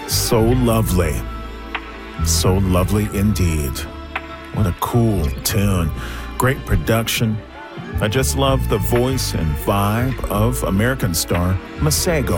So lovely. So lovely indeed. What a cool tune. Great production. I just love the voice and vibe of American star Masego.